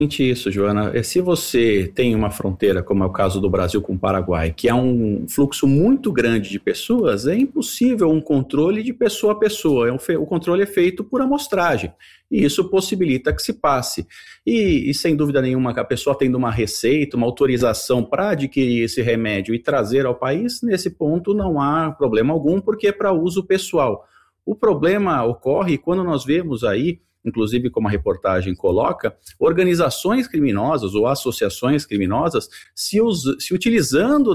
Isso, Joana. Se você tem uma fronteira, como é o caso do Brasil com o Paraguai, que há um fluxo muito grande de pessoas, é impossível um controle de pessoa a pessoa. O controle é feito por amostragem, e isso possibilita que se passe. E sem dúvida nenhuma, a pessoa tendo uma receita, uma autorização para adquirir esse remédio e trazer ao país, nesse ponto não há problema algum, porque é para uso pessoal. O problema ocorre quando nós vemos aí, inclusive como a reportagem coloca, organizações criminosas ou associações criminosas se utilizando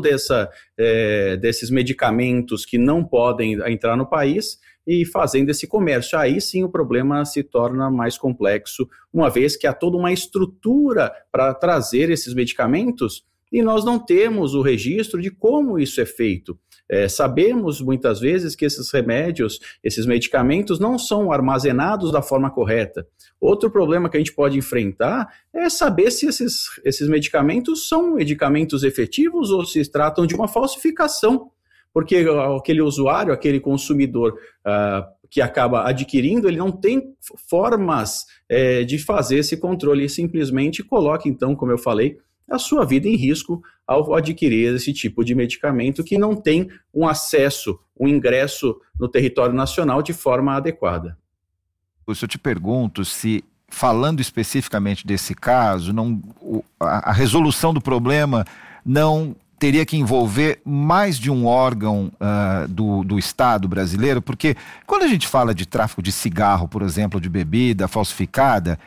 desses medicamentos que não podem entrar no país e fazendo esse comércio. Aí sim o problema se torna mais complexo, uma vez que há toda uma estrutura para trazer esses medicamentos e nós não temos o registro de como isso é feito. Sabemos muitas vezes que esses remédios, esses medicamentos não são armazenados da forma correta. Outro problema que a gente pode enfrentar é saber se esses medicamentos são medicamentos efetivos ou se tratam de uma falsificação, porque aquele usuário, aquele consumidor que acaba adquirindo, ele não tem formas de fazer esse controle e simplesmente coloca, então, como eu falei, a sua vida em risco ao adquirir esse tipo de medicamento que não tem um acesso, um ingresso no território nacional de forma adequada. Eu te pergunto se, falando especificamente desse caso, a resolução do problema não teria que envolver mais de um órgão do Estado brasileiro, porque quando a gente fala de tráfico de cigarro, por exemplo, de bebida falsificada,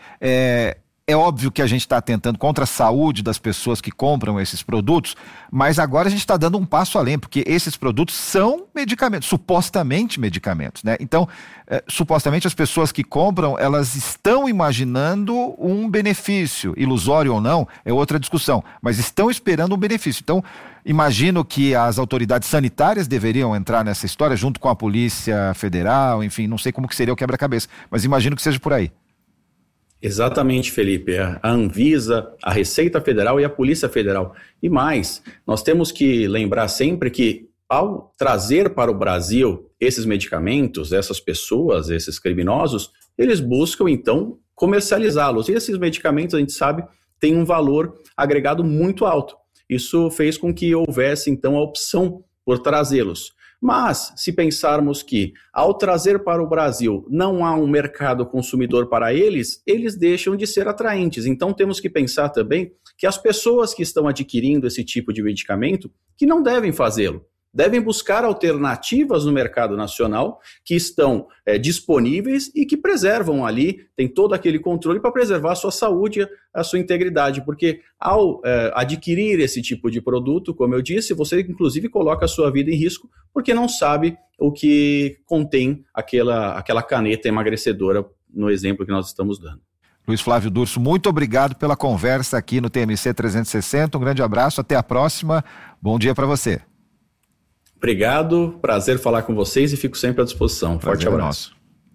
é óbvio que a gente está atentando contra a saúde das pessoas que compram esses produtos, mas agora a gente está dando um passo além, porque esses produtos são medicamentos, supostamente medicamentos, né? Então, supostamente as pessoas que compram, elas estão imaginando um benefício, ilusório ou não, é outra discussão, mas estão esperando um benefício. Então, imagino que as autoridades sanitárias deveriam entrar nessa história, junto com a Polícia Federal, enfim, não sei como que seria o quebra-cabeça, mas imagino que seja por aí. Exatamente, Felipe. A Anvisa, a Receita Federal e a Polícia Federal. E mais, nós temos que lembrar sempre que, ao trazer para o Brasil esses medicamentos, essas pessoas, esses criminosos, eles buscam, então, comercializá-los. E esses medicamentos, a gente sabe, têm um valor agregado muito alto. Isso fez com que houvesse, então, a opção por trazê-los. Mas, se pensarmos que, ao trazer para o Brasil, não há um mercado consumidor para eles, eles deixam de ser atraentes. Então, temos que pensar também que as pessoas que estão adquirindo esse tipo de medicamento, que não devem fazê-lo, devem buscar alternativas no mercado nacional que estão disponíveis e que preservam ali, tem todo aquele controle para preservar a sua saúde, a sua integridade, porque ao adquirir esse tipo de produto, como eu disse, você inclusive coloca a sua vida em risco porque não sabe o que contém aquela caneta emagrecedora no exemplo que nós estamos dando. Luiz Flávio Durso, muito obrigado pela conversa aqui no TMC 360, um grande abraço, até a próxima, bom dia para você. Obrigado, prazer falar com vocês e fico sempre à disposição. Forte abraço.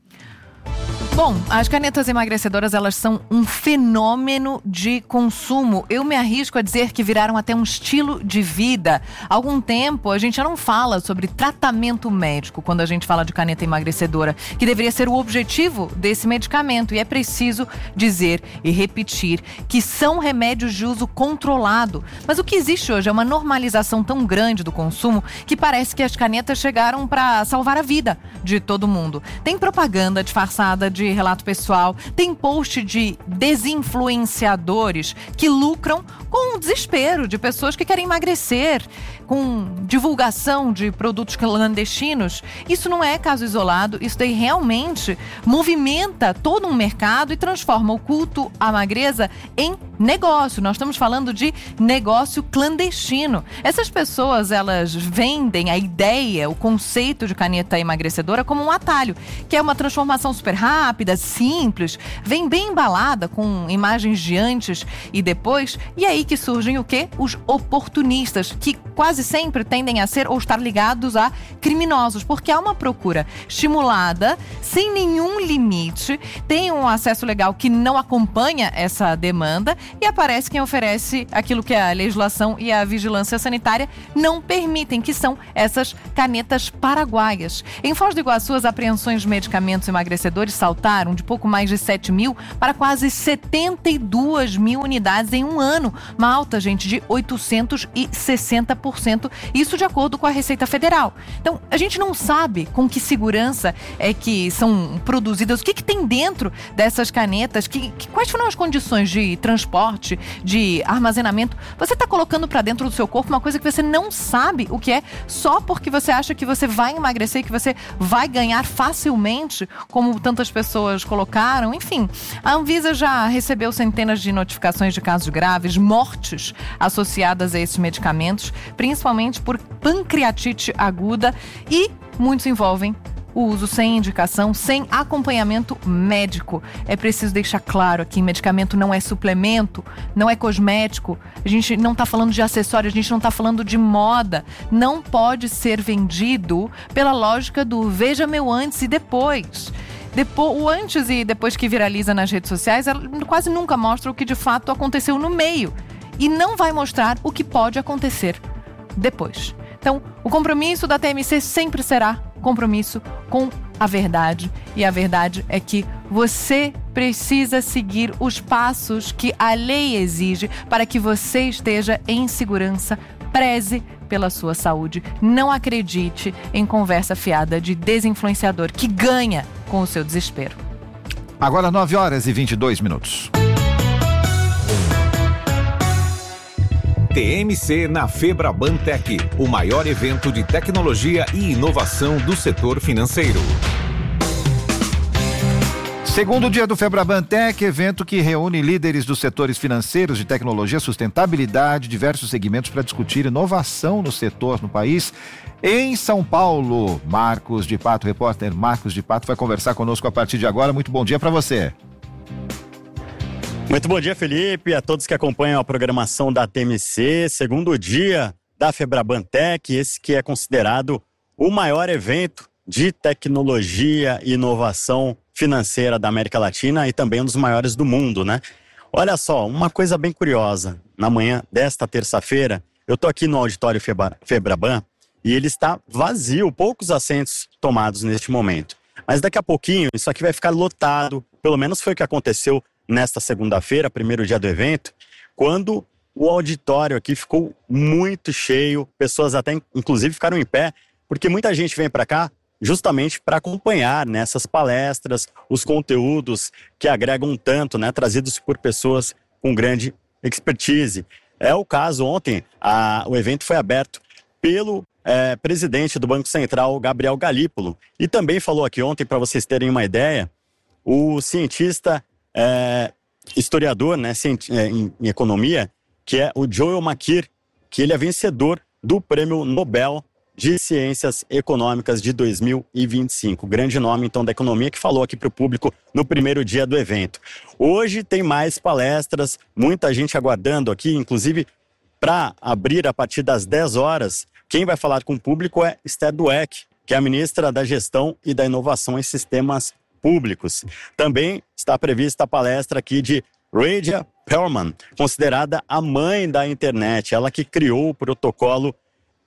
Bom, as canetas emagrecedoras, elas são um fenômeno de consumo. Eu me arrisco a dizer que viraram até um estilo de vida. Há algum tempo, a gente já não fala sobre tratamento médico quando a gente fala de caneta emagrecedora, que deveria ser o objetivo desse medicamento. E é preciso dizer e repetir que são remédios de uso controlado. Mas o que existe hoje é uma normalização tão grande do consumo que parece que as canetas chegaram para salvar a vida de todo mundo. Tem propaganda disfarçada de relato pessoal, tem post de desinfluenciadores que lucram com o desespero de pessoas que querem emagrecer, com divulgação de produtos clandestinos. Isso não é caso isolado, isso daí realmente movimenta todo um mercado e transforma o culto à magreza em negócio. Nós estamos falando de negócio clandestino. Essas pessoas, elas vendem a ideia, o conceito de caneta emagrecedora como um atalho, que é uma transformação super rápida, simples, vem bem embalada com imagens de antes e depois, e aí que surgem o quê? Os oportunistas, que quase sempre tendem a ser ou estar ligados a criminosos, porque há uma procura estimulada, sem nenhum limite, tem um acesso legal que não acompanha essa demanda e aparece quem oferece aquilo que a legislação e a vigilância sanitária não permitem, que são essas canetas paraguaias. Em Foz do Iguaçu, as apreensões de medicamentos emagrecedores saltaram de pouco mais de 7 mil para quase 72 mil unidades em um ano, uma alta, gente, de 860%, isso de acordo com a Receita Federal. Então, a gente não sabe com que segurança é que são produzidas, o que tem dentro dessas canetas, quais foram as condições de transporte, de armazenamento. Você está colocando para dentro do seu corpo uma coisa que você não sabe o que é, só porque você acha que você vai emagrecer e que você vai ganhar facilmente, como tantas pessoas colocaram. Enfim, a Anvisa já recebeu centenas de notificações de casos graves, mortes associadas a esses medicamentos, principalmente por pancreatite aguda, e muitos envolvem o uso sem indicação, sem acompanhamento médico. É preciso deixar claro aqui, medicamento não é suplemento, não é cosmético, a gente não está falando de acessório, a gente não está falando de moda. Não pode ser vendido pela lógica do veja meu antes e depois. O antes e depois que viraliza nas redes sociais, ela quase nunca mostra o que de fato aconteceu no meio e não vai mostrar o que pode acontecer depois. Então, o compromisso da TMC sempre será compromisso com a verdade. E a verdade é que você precisa seguir os passos que a lei exige para que você esteja em segurança. Preze pela sua saúde. Não acredite em conversa fiada de desinfluenciador que ganha com o seu desespero. Agora 9h22. TMC na Febraban Tech, o maior evento de tecnologia e inovação do setor financeiro. Segundo dia do Febraban Tech, evento que reúne líderes dos setores financeiros, de tecnologia, sustentabilidade, diversos segmentos para discutir inovação no setor no país. Em São Paulo, Marcos de Pato, repórter Marcos de Pato, vai conversar conosco a partir de agora. Muito bom dia para você. Muito bom dia, Felipe, a todos que acompanham a programação da TMC, segundo dia da Febraban Tech, esse que é considerado o maior evento de tecnologia e inovação financeira da América Latina e também um dos maiores do mundo, né? Olha só, uma coisa bem curiosa, na manhã desta terça-feira, eu tô aqui no auditório Febraban e ele está vazio, poucos assentos tomados neste momento. Mas daqui a pouquinho isso aqui vai ficar lotado, pelo menos foi o que aconteceu nesta segunda-feira, primeiro dia do evento, quando o auditório aqui ficou muito cheio, pessoas até inclusive ficaram em pé, porque muita gente vem para cá justamente para acompanhar nessas palestras, os conteúdos que agregam tanto, né, trazidos por pessoas com grande expertise. É o caso ontem, o evento foi aberto pelo presidente do Banco Central, Gabriel Galípolo, e também falou aqui ontem, para vocês terem uma ideia, o cientista historiador, né, em economia, que é o Joel Makir, que ele é vencedor do Prêmio Nobel de Ciências Econômicas de 2025. Grande nome, então, da economia, que falou aqui para o público no primeiro dia do evento. Hoje tem mais palestras, muita gente aguardando aqui, inclusive para abrir a partir das 10 horas. Quem vai falar com o público é Esther Dweck, que é a ministra da Gestão e da Inovação em Sistemas Públicos. Também está prevista a palestra aqui de Radia Perlman, considerada a mãe da internet, ela que criou o protocolo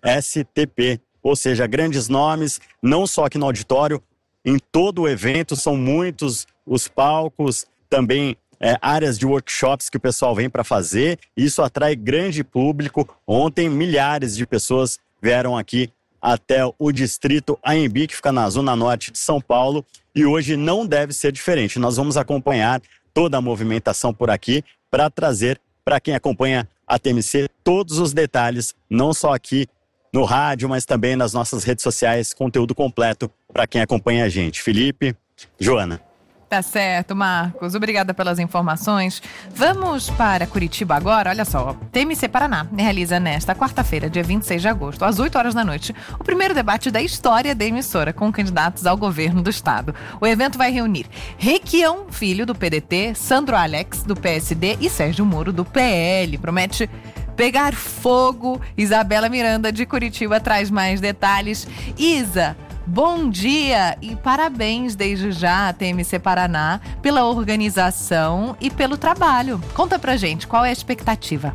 STP, ou seja, grandes nomes, não só aqui no auditório, em todo o evento, são muitos os palcos, também áreas de workshops que o pessoal vem para fazer, isso atrai grande público. Ontem, milhares de pessoas vieram aqui até o distrito AMB, que fica na zona norte de São Paulo, e hoje não deve ser diferente. Nós vamos acompanhar toda a movimentação por aqui para trazer para quem acompanha a TMC todos os detalhes, não só aqui no rádio, mas também nas nossas redes sociais, conteúdo completo para quem acompanha a gente. Felipe, Joana. Tá certo, Marcos. Obrigada pelas informações. Vamos para Curitiba agora. Olha só, TMC Paraná realiza nesta quarta-feira, dia 26 de agosto, às 8 horas da noite, o primeiro debate da história da emissora com candidatos ao governo do estado. O evento vai reunir Requião Filho, do PDT, Sandro Alex, do PSD e Sérgio Moro, do PL. Promete pegar fogo. Isabela Miranda, de Curitiba, traz mais detalhes. Isa, Bom dia e parabéns desde já à TMC Paraná pela organização e pelo trabalho. Conta pra gente, qual é a expectativa?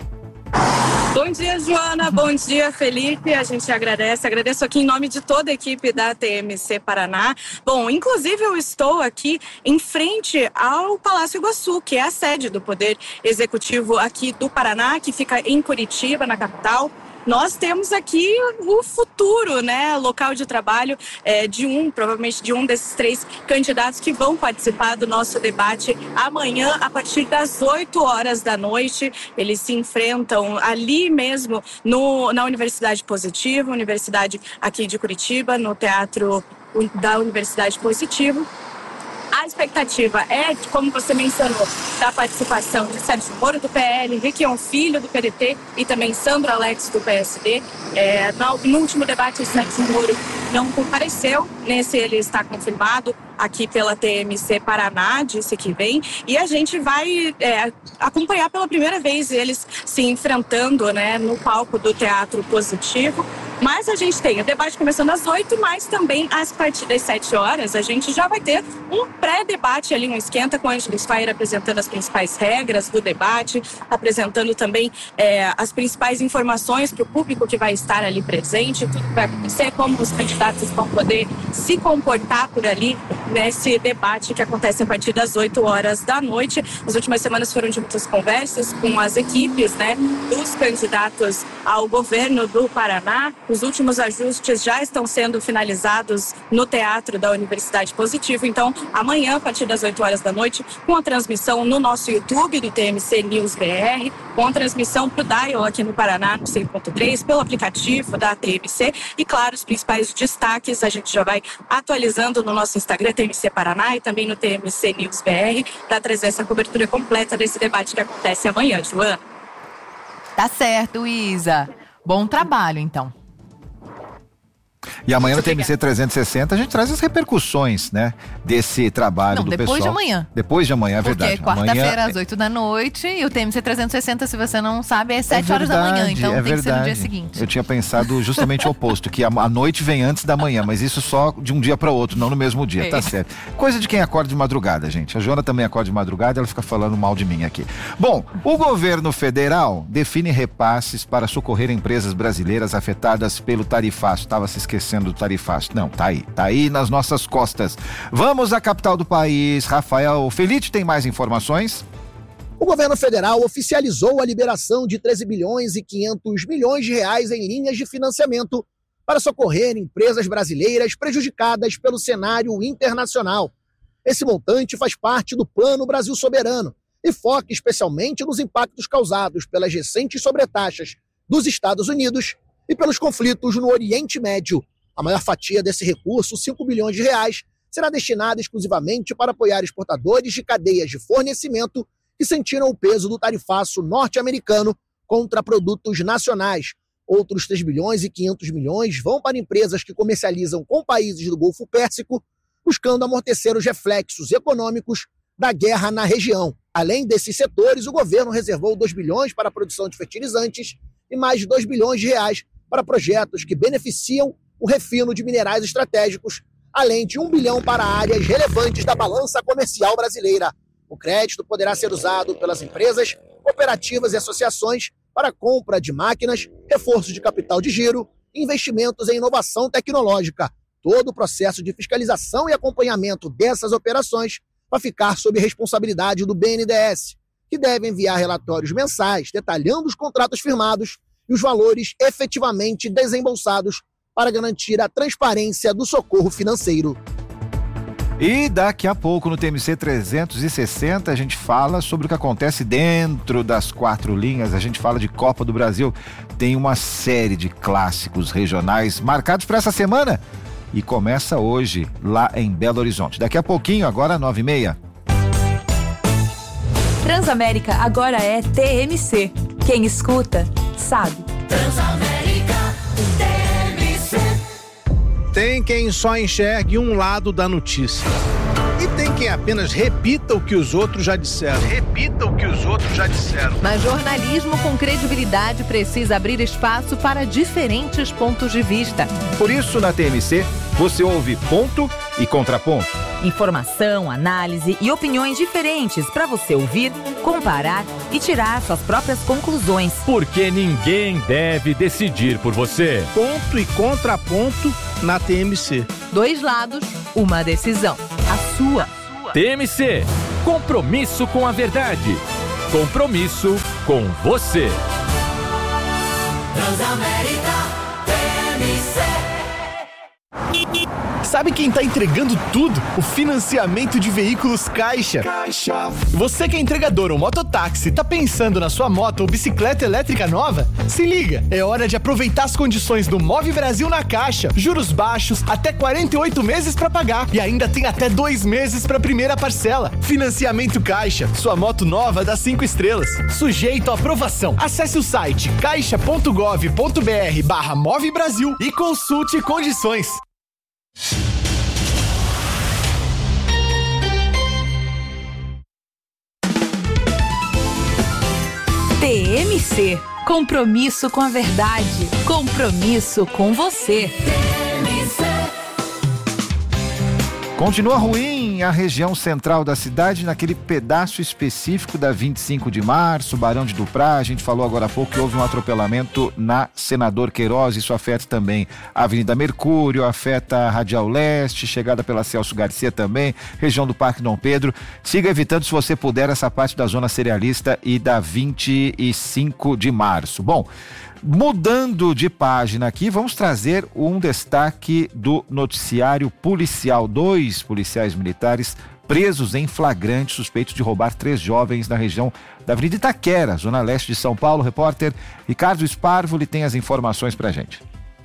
Bom dia, Joana. Bom dia, Felipe. A gente agradeço aqui em nome de toda a equipe da TMC Paraná. Bom, inclusive eu estou aqui em frente ao Palácio Iguaçu, que é a sede do Poder Executivo aqui do Paraná, que fica em Curitiba, na capital. Nós temos aqui o futuro, né, local de trabalho provavelmente de um desses 3 candidatos que vão participar do nosso debate amanhã, a partir das 8 horas da noite. Eles se enfrentam ali mesmo na Universidade Positivo, Universidade aqui de Curitiba, no Teatro da Universidade Positivo. A expectativa é, como você mencionou, da participação de Sérgio Moro, do PL, Requião Filho, do PDT, e também Sandro Alex, do PSD. No último debate, o Sérgio Moro não compareceu. Nesse, ele está confirmado aqui pela TMC Paraná, disse que vem. E a gente vai acompanhar pela primeira vez eles se enfrentando, né, no palco do Teatro Positivo. Mas a gente tem o debate começando às 8, mas também a partir das 7 horas a gente já vai ter um pré-debate ali, um esquenta com a Ângela Sfair apresentando as principais regras do debate, apresentando também as principais informações para o público que vai estar ali presente, tudo que vai acontecer, como os candidatos vão poder se comportar por ali nesse debate que acontece a partir das 8 horas da noite. As últimas semanas foram de muitas conversas com as equipes, né, dos candidatos ao governo do Paraná. Os últimos ajustes já estão sendo finalizados no Teatro da Universidade Positivo. Então, amanhã, a partir das 8 horas da noite, com a transmissão no nosso YouTube do TMC News BR, com a transmissão para o Dial aqui no Paraná, no 100.3, pelo aplicativo da TMC. E, claro, os principais destaques a gente já vai atualizando no nosso Instagram, TMC Paraná, e também no TMC News BR, para trazer essa cobertura completa desse debate que acontece amanhã, Joana. Tá certo, Isa. Bom trabalho, então. E amanhã no TMC 360 a gente traz as repercussões, né, desse trabalho do pessoal. Depois de amanhã. Depois de amanhã, é verdade. Porque quarta-feira às 8 da noite e o TMC 360, se você não sabe, é 7 horas da manhã, então tem que ser no dia seguinte. Eu tinha pensado justamente o oposto, que a noite vem antes da manhã, mas isso só de um dia para o outro, não no mesmo dia, tá certo. Coisa de quem acorda de madrugada, gente. A Joana também acorda de madrugada, ela fica falando mal de mim aqui. Bom, o governo federal define repasses para socorrer empresas brasileiras afetadas pelo tarifaço. Estava se esquecendo do tarifaço. Não, tá aí nas nossas costas. Vamos à capital do país. Rafael Felite tem mais informações? O governo federal oficializou a liberação de 13 bilhões e 500 milhões de reais em linhas de financiamento para socorrer empresas brasileiras prejudicadas pelo cenário internacional. Esse montante faz parte do Plano Brasil Soberano e foca especialmente nos impactos causados pelas recentes sobretaxas dos Estados Unidos e pelos conflitos no Oriente Médio. A maior fatia desse recurso, 5 bilhões de reais, será destinada exclusivamente para apoiar exportadores de cadeias de fornecimento que sentiram o peso do tarifaço norte-americano contra produtos nacionais. Outros 3 bilhões e 500 milhões vão para empresas que comercializam com países do Golfo Pérsico, buscando amortecer os reflexos econômicos da guerra na região. Além desses setores, o governo reservou 2 bilhões para a produção de fertilizantes e mais de 2 bilhões de reais para projetos que beneficiam o refino de minerais estratégicos, além de 1 bilhão para áreas relevantes da balança comercial brasileira. O crédito poderá ser usado pelas empresas, cooperativas e associações para compra de máquinas, reforço de capital de giro e investimentos em inovação tecnológica. Todo o processo de fiscalização e acompanhamento dessas operações vai ficar sob responsabilidade do BNDES, que deve enviar relatórios mensais detalhando os contratos firmados e os valores efetivamente desembolsados para garantir a transparência do socorro financeiro. E daqui a pouco no TMC 360 a gente fala sobre o que acontece dentro das 4 linhas, a gente fala de Copa do Brasil. Tem uma série de clássicos regionais marcados para essa semana e começa hoje lá em Belo Horizonte. Daqui a pouquinho, agora 9h30. Transamérica agora é TMC. Quem escuta, sabe. Transamérica TMC. Tem quem só enxergue um lado da notícia. E tem quem apenas repita o que os outros já disseram. Mas jornalismo com credibilidade precisa abrir espaço para diferentes pontos de vista. Por isso, na TMC, você ouve ponto e contraponto. Informação, análise e opiniões diferentes para você ouvir, comparar e tirar suas próprias conclusões. Porque ninguém deve decidir por você. Ponto e contraponto na TMC. 2 lados, uma decisão. A sua. TMC, compromisso com a verdade. Compromisso com você. Transamérica TMC. Sabe quem tá entregando tudo? O financiamento de veículos Caixa. Você que é entregador ou mototáxi, tá pensando na sua moto ou bicicleta elétrica nova? Se liga, é hora de aproveitar as condições do Move Brasil na Caixa. Juros baixos, até 48 meses pra pagar e ainda tem até 2 meses pra primeira parcela. Financiamento Caixa, sua moto nova dá 5 estrelas. Sujeito à aprovação. Acesse o site caixa.gov.br/Move Brasil e consulte condições. TMC, compromisso com a verdade, compromisso com você. Continua ruim a região central da cidade, naquele pedaço específico da 25 de março, Barão de Duprá. A gente falou agora há pouco que houve um atropelamento na Senador Queiroz. Isso afeta também a Avenida Mercúrio, afeta a Radial Leste, chegada pela Celso Garcia também, região do Parque Dom Pedro. Siga evitando, se você puder, essa parte da Zona Cerealista e da 25 de março. Bom, mudando de página aqui, vamos trazer um destaque do noticiário policial. 2 policiais militares presos em flagrante, suspeitos de roubar 3 jovens na região da Avenida Itaquera, zona leste de São Paulo. Repórter Ricardo Sparvoli tem as informações pra gente.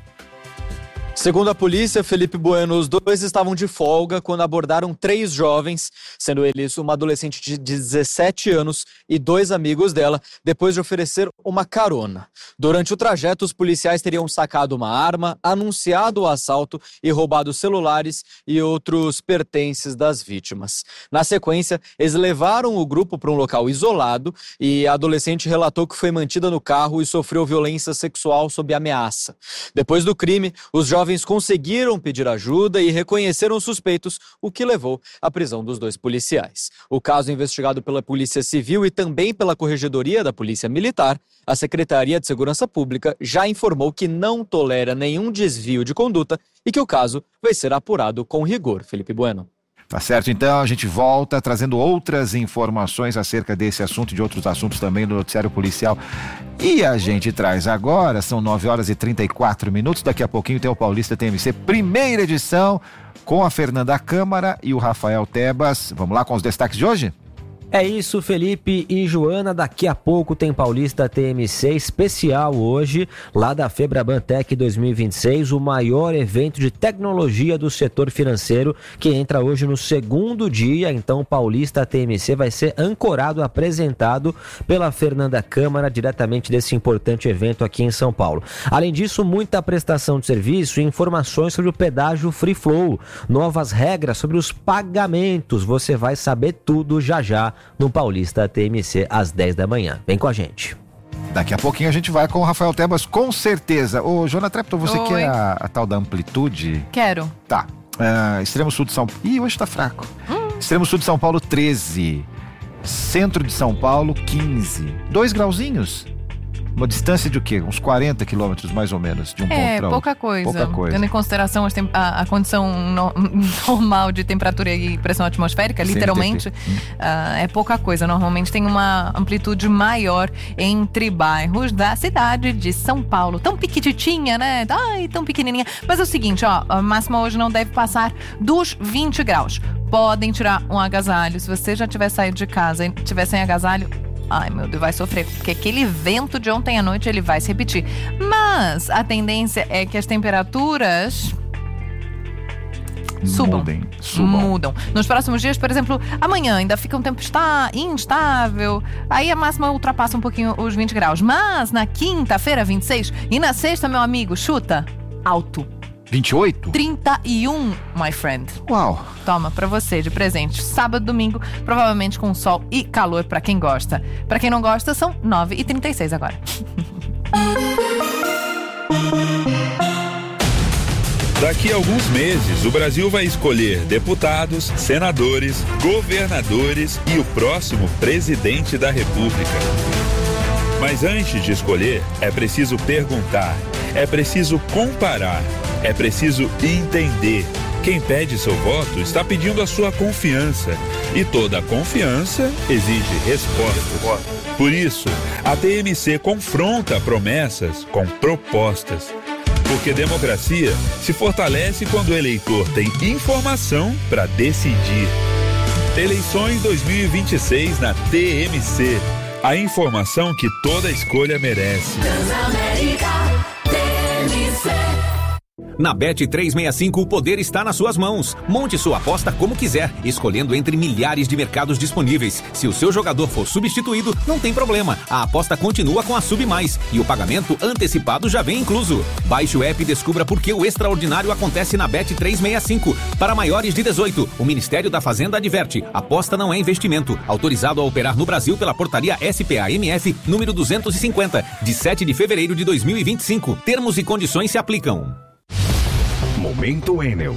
Segundo a polícia, Felipe Bueno, os 2 estavam de folga quando abordaram 3 jovens, sendo eles uma adolescente de 17 anos e 2 amigos dela, depois de oferecer uma carona. Durante o trajeto, os policiais teriam sacado uma arma, anunciado o assalto e roubado celulares e outros pertences das vítimas. Na sequência, eles levaram o grupo para um local isolado e a adolescente relatou que foi mantida no carro e sofreu violência sexual sob ameaça. Depois do crime, os jovens conseguiram pedir ajuda e reconheceram os suspeitos, o que levou à prisão dos 2 policiais. O caso é investigado pela Polícia Civil e também pela Corregedoria da Polícia Militar. A Secretaria de Segurança Pública já informou que não tolera nenhum desvio de conduta e que o caso vai ser apurado com rigor. Felipe Bueno. Tá certo, então a gente volta trazendo outras informações acerca desse assunto e de outros assuntos também no noticiário policial. E a gente traz agora, são 9h34, daqui a pouquinho tem o Paulista TMC, primeira edição, com a Fernanda Câmara e o Rafael Tebas. Vamos lá com os destaques de hoje? É isso, Felipe e Joana, daqui a pouco tem Paulista TMC especial hoje, lá da Febrabantec 2026, o maior evento de tecnologia do setor financeiro, que entra hoje no 2º dia. Então Paulista TMC vai ser ancorado, apresentado pela Fernanda Câmara, diretamente desse importante evento aqui em São Paulo. Além disso, muita prestação de serviço e informações sobre o pedágio Free Flow, novas regras sobre os pagamentos, você vai saber tudo já já no Paulista TMC às 10 da manhã. Vem com a gente. Daqui a pouquinho a gente vai com o Rafael Tebas, com certeza. Ô, Joana Trepton, você Oi. quer a tal da amplitude? Quero. Tá. Extremo sul de São Paulo. Ih, hoje tá fraco. Extremo sul de São Paulo, 13. Centro de São Paulo, 15. 2 grauzinhos. Uma distância de o quê? Uns 40 quilômetros, mais ou menos, de um ponto para outro. Pouca coisa. Pouca coisa. Tendo em consideração a condição normal de temperatura e pressão atmosférica, literalmente, é pouca coisa. Normalmente tem uma amplitude maior entre bairros da cidade de São Paulo. Tão pequititinha, né? Ai, tão pequenininha. Mas é o seguinte, ó, a máxima hoje não deve passar dos 20 graus. Podem tirar um agasalho. Se você já tiver saído de casa e tiver sem agasalho, ai, meu Deus, vai sofrer, porque aquele vento de ontem à noite, ele vai se repetir. Mas a tendência é que as temperaturas mudam. Nos próximos dias, por exemplo, amanhã ainda fica um tempo instável, aí a máxima ultrapassa um pouquinho os 20 graus. Mas na quinta-feira, 26, e na sexta, meu amigo, chuta alto. 28? 31, my friend. Uau. Toma, pra você, de presente. Sábado, domingo, provavelmente com sol e calor pra quem gosta. Pra quem não gosta, são 9h36 agora. Daqui a alguns meses, o Brasil vai escolher deputados, senadores, governadores e o próximo presidente da República. Mas antes de escolher, é preciso perguntar, é preciso comparar, é preciso entender. Quem pede seu voto está pedindo a sua confiança. E toda confiança exige resposta. Por isso, a TMC confronta promessas com propostas. Porque democracia se fortalece quando o eleitor tem informação para decidir. Eleições 2026 na TMC. A informação que toda escolha merece. Na Bet365, o poder está nas suas mãos. Monte sua aposta como quiser, escolhendo entre milhares de mercados disponíveis. Se o seu jogador for substituído, não tem problema. A aposta continua com a Sub Mais e o pagamento antecipado já vem incluso. Baixe o app e descubra por que o extraordinário acontece na Bet365. Para maiores de 18, o Ministério da Fazenda adverte: aposta não é investimento. Autorizado a operar no Brasil pela portaria SPA-MF número 250, de 7 de fevereiro de 2025. Termos e condições se aplicam. Momento Enel.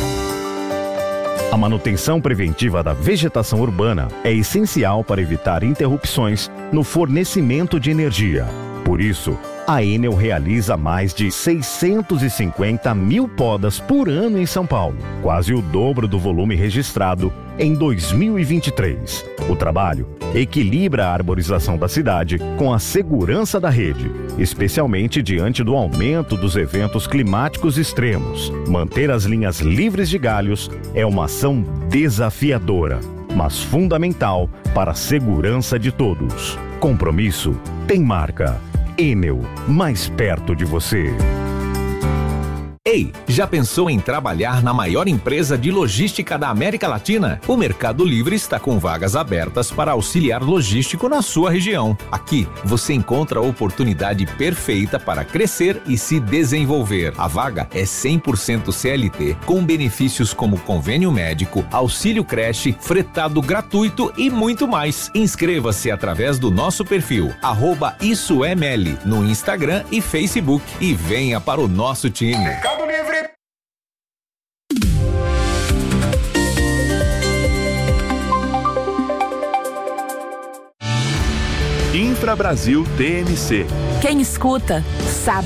A manutenção preventiva da vegetação urbana é essencial para evitar interrupções no fornecimento de energia. Por isso, a Enel realiza mais de 650 mil podas por ano em São Paulo, quase o dobro do volume registrado em 2023. O trabalho equilibra a arborização da cidade com a segurança da rede, especialmente diante do aumento dos eventos climáticos extremos. Manter as linhas livres de galhos é uma ação desafiadora, mas fundamental para a segurança de todos. Compromisso tem marca. Enel, mais perto de você. Ei, já pensou em trabalhar na maior empresa de logística da América Latina? O Mercado Livre está com vagas abertas para auxiliar logístico na sua região. Aqui, você encontra a oportunidade perfeita para crescer e se desenvolver. A vaga é 100% CLT, com benefícios como convênio médico, auxílio creche, fretado gratuito e muito mais. Inscreva-se através do nosso perfil, @IssoEML, no Instagram e Facebook, e venha para o nosso time. Mercado Livre. Infra Brasil TMC. Quem escuta, sabe.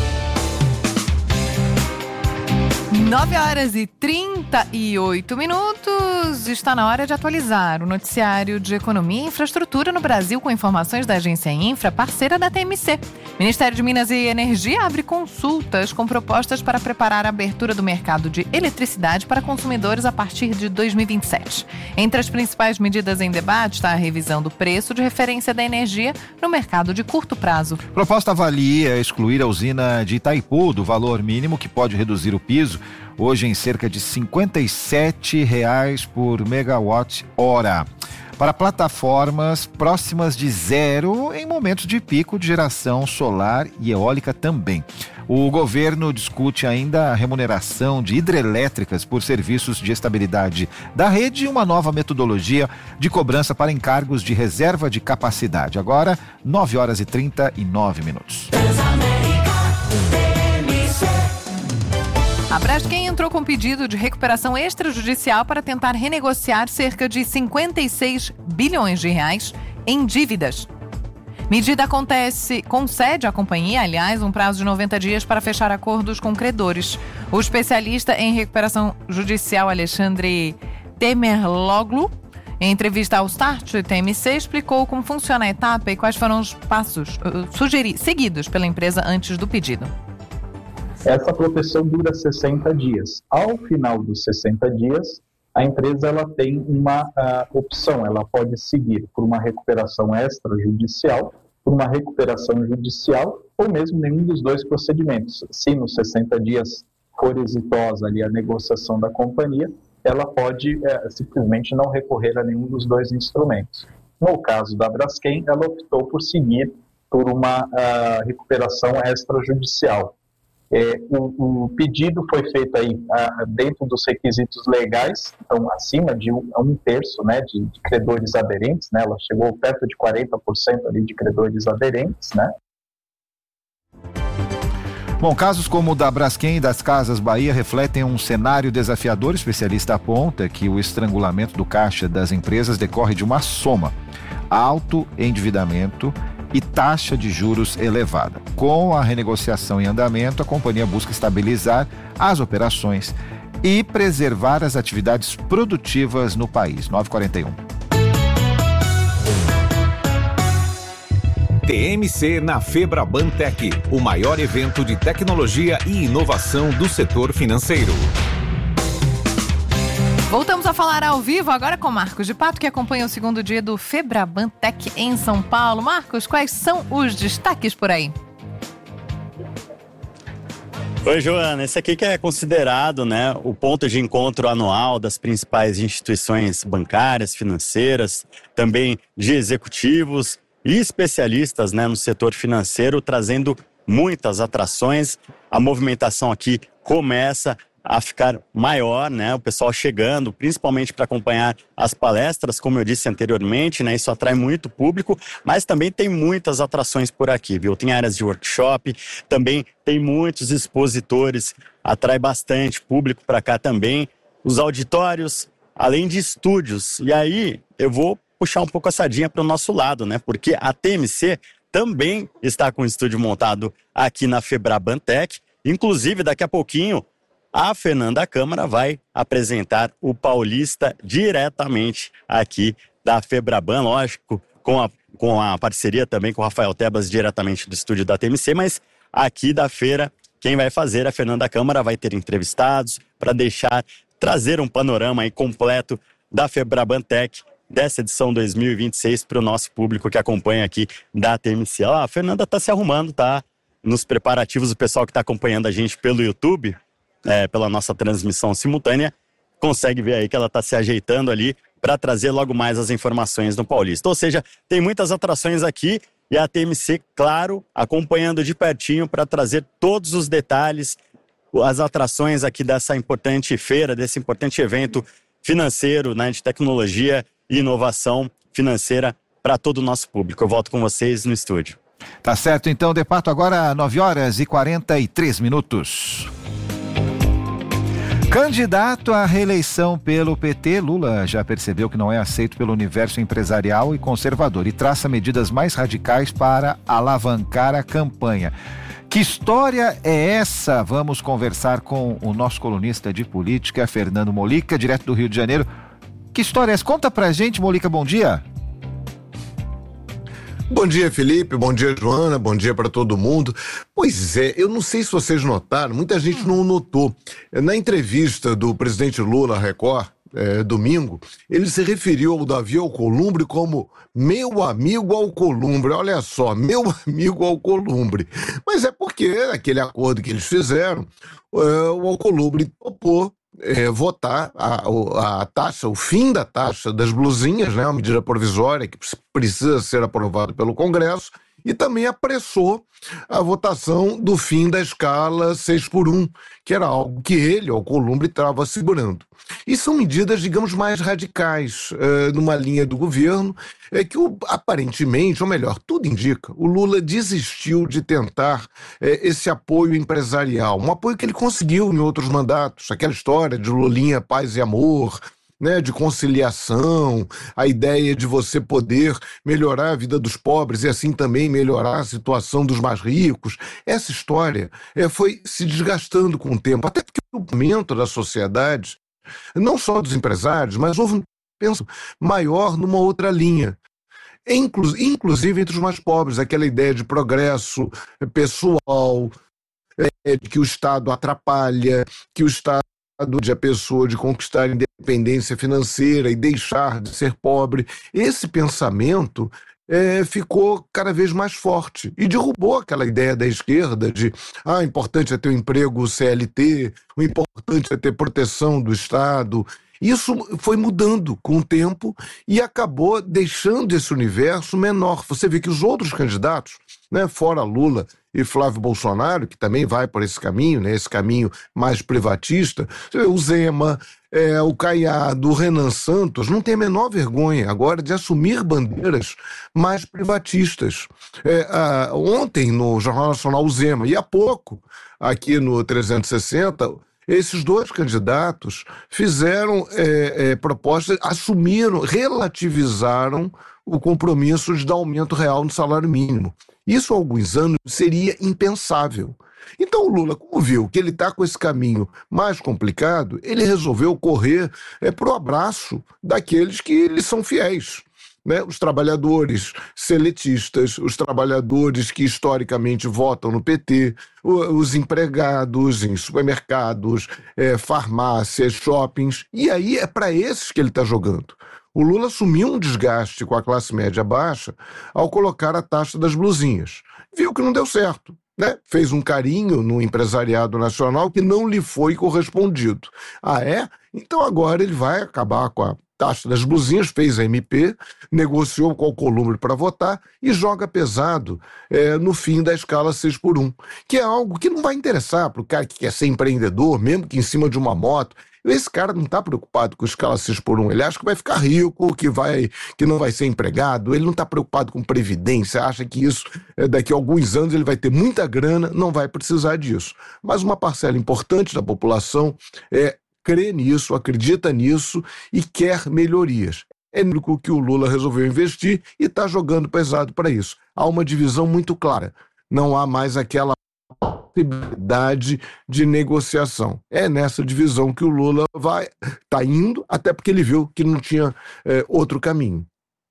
9h38. Está na hora de atualizar o noticiário de Economia e Infraestrutura no Brasil com informações da agência Infra, parceira da TMC. Ministério de Minas e Energia abre consultas com propostas para preparar a abertura do mercado de eletricidade para consumidores a partir de 2027. Entre as principais medidas em debate está a revisão do preço de referência da energia no mercado de curto prazo. Proposta avalia excluir a usina de Itaipu do valor mínimo, que pode reduzir o piso, hoje em cerca de R$ 57,00 por megawatt-hora, para plataformas próximas de zero em momentos de pico de geração solar e eólica também. O governo discute ainda a remuneração de hidrelétricas por serviços de estabilidade da rede e uma nova metodologia de cobrança para encargos de reserva de capacidade. Agora, 9h39. A Braskem entrou com pedido de recuperação extrajudicial para tentar renegociar cerca de 56 bilhões de reais em dívidas. Medida concede à companhia, aliás, um prazo de 90 dias para fechar acordos com credores. O especialista em recuperação judicial Alexandre Temerloglu, em entrevista ao Start TMC, explicou como funciona a etapa e quais foram os passos seguidos pela empresa antes do pedido. Essa proteção dura 60 dias. Ao final dos 60 dias, a empresa ela tem uma opção, ela pode seguir por uma recuperação extrajudicial, por uma recuperação judicial ou mesmo nenhum dos dois procedimentos. Se nos 60 dias for exitosa ali a negociação da companhia, ela pode simplesmente não recorrer a nenhum dos dois instrumentos. No caso da Braskem, ela optou por seguir por uma recuperação extrajudicial. O pedido foi feito aí dentro dos requisitos legais, então acima de um terço, né, de credores aderentes, né, ela chegou perto de 40% ali de credores aderentes, né. Bom, casos como o da Braskem e das Casas Bahia refletem um cenário desafiador. O especialista aponta que o estrangulamento do caixa das empresas decorre de uma soma: alto endividamento e taxa de juros elevada. Com a renegociação em andamento, a companhia busca estabilizar as operações e preservar as atividades produtivas no país. 9h41. TMC na Febraban Tech, o maior evento de tecnologia e inovação do setor financeiro. Voltamos a falar ao vivo agora com Marcos de Pato, que acompanha o segundo dia do Febraban Tech em São Paulo. Marcos, quais são os destaques por aí? Oi, Joana. Esse aqui que é considerado, né, o ponto de encontro anual das principais instituições bancárias, financeiras, também de executivos e especialistas, né, no setor financeiro, trazendo muitas atrações. A movimentação aqui começa a ficar maior, né? O pessoal chegando, principalmente para acompanhar as palestras, como eu disse anteriormente, né? Isso atrai muito público, mas também tem muitas atrações por aqui, viu? Tem áreas de workshop, também tem muitos expositores, atrai bastante público para cá também. Os auditórios, além de estúdios. E aí, eu vou puxar um pouco a sardinha para o nosso lado, né? Porque a TMC também está com o estúdio montado aqui na Febraban Tech. Inclusive, daqui a pouquinho, a Fernanda Câmara vai apresentar o Paulista diretamente aqui da Febraban, lógico, com a parceria também com o Rafael Tebas, diretamente do estúdio da TMC, mas aqui da feira, quem vai fazer a Fernanda Câmara vai ter entrevistados para trazer um panorama aí completo da Febraban Tech dessa edição 2026 para o nosso público que acompanha aqui da TMC. A Fernanda está se arrumando, tá nos preparativos, o pessoal que está acompanhando a gente pelo YouTube, pela nossa transmissão simultânea, consegue ver aí que ela está se ajeitando ali para trazer logo mais as informações do Paulista. Ou seja, tem muitas atrações aqui e a TMC, claro, acompanhando de pertinho para trazer todos os detalhes, as atrações aqui dessa importante feira, desse importante evento financeiro, né, de tecnologia e inovação financeira para todo o nosso público. Eu volto com vocês no estúdio. Tá certo, então, de Pato, agora 9h43. Candidato à reeleição pelo PT, Lula já percebeu que não é aceito pelo universo empresarial e conservador e traça medidas mais radicais para alavancar a campanha. Que história é essa? Vamos conversar com o nosso colunista de política, Fernando Molica, direto do Rio de Janeiro. Que história é essa? Conta pra gente, Molica, bom dia. Bom dia, Felipe, bom dia, Joana, bom dia para todo mundo. Pois é, eu não sei se vocês notaram, muita gente não notou. Na entrevista do presidente Lula à Record, domingo, ele se referiu ao Davi Alcolumbre como meu amigo Alcolumbre. Olha só, meu amigo Alcolumbre. Mas é porque aquele acordo que eles fizeram, o Alcolumbre topou votar a taxa, o fim da taxa das blusinhas, né, uma medida provisória que precisa ser aprovada pelo Congresso, e também apressou a votação do fim da escala 6x1, que era algo que ele, Alcolumbre, estava segurando. E são medidas, digamos, mais radicais numa linha do governo, que aparentemente, ou melhor, tudo indica, o Lula desistiu de tentar esse apoio empresarial, um apoio que ele conseguiu em outros mandatos, aquela história de Lulinha, paz e amor, né, de conciliação, a ideia de você poder melhorar a vida dos pobres e assim também melhorar a situação dos mais ricos. Essa história foi se desgastando com o tempo, até porque o movimento da sociedade, não só dos empresários, mas houve um penso maior numa outra linha. Inclusive entre os mais pobres, aquela ideia de progresso pessoal, de que o Estado atrapalha, que o Estado de a pessoa de conquistar independência financeira e deixar de ser pobre. Esse pensamento ficou cada vez mais forte e derrubou aquela ideia da esquerda de o importante é ter um emprego CLT, o importante é ter proteção do Estado. Isso foi mudando com o tempo e acabou deixando esse universo menor. Você vê que os outros candidatos, né, fora Lula e Flávio Bolsonaro, que também vai por esse caminho, né, esse caminho mais privatista, o Zema, o Caiado, o Renan Santos, não tem a menor vergonha agora de assumir bandeiras mais privatistas. Ontem, no Jornal Nacional, o Zema, e há pouco, aqui no 360, esses dois candidatos fizeram propostas, assumiram, relativizaram o compromisso de dar aumento real no salário mínimo. Isso há alguns anos seria impensável. Então o Lula, como viu que ele está com esse caminho mais complicado, ele resolveu correr para o abraço daqueles que lhe são fiéis. Né? Os trabalhadores seletistas, os trabalhadores que historicamente votam no PT, os empregados em supermercados, farmácias, shoppings, e aí é para esses que ele está jogando. O Lula assumiu um desgaste com a classe média baixa ao colocar a taxa das blusinhas. Viu que não deu certo, né? Fez um carinho no empresariado nacional que não lhe foi correspondido. Ah, é? Então agora ele vai acabar com a taxa das blusinhas, fez a MP, negociou com o Alcolumbre para votar e joga pesado no fim da escala 6x1, que é algo que não vai interessar para o cara que quer ser empreendedor, mesmo que em cima de uma moto. Esse cara não está preocupado com escala 6x1, ele acha que vai ficar rico, que não vai ser empregado, ele não está preocupado com previdência, acha que isso, daqui a alguns anos ele vai ter muita grana, não vai precisar disso. Mas uma parcela importante da população crê nisso, acredita nisso e quer melhorias. É único que o Lula resolveu investir e está jogando pesado para isso. Há uma divisão muito clara, não há mais aquela possibilidade de negociação. É nessa divisão que o Lula está indo, até porque ele viu que não tinha outro caminho.